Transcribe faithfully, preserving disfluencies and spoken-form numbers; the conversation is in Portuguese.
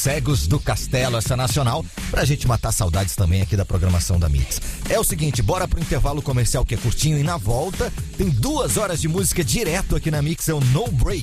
Cegos do Castelo, essa nacional, pra gente matar saudades também aqui da programação da Mix. É o seguinte, bora pro intervalo comercial que é curtinho e na volta tem duas horas de música direto aqui na Mix, é o No Break.